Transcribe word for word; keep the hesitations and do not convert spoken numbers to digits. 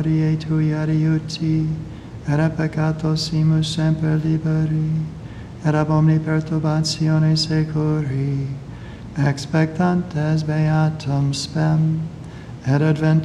Maria, tui adiuti, et a peccatosimus semper liberi, et ab omni perturbatione securi, expectantes beatum spem, et adventum